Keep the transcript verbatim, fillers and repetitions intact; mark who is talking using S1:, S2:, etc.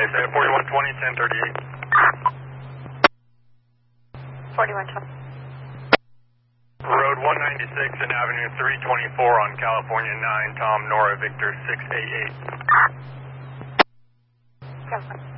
S1: Nice, at forty-one twenty, ten thirty-eight.
S2: forty-one twenty.
S1: Road one ninety-six and Avenue three twenty-four on California nine, Tom Nora Victor six eight eight.
S2: California.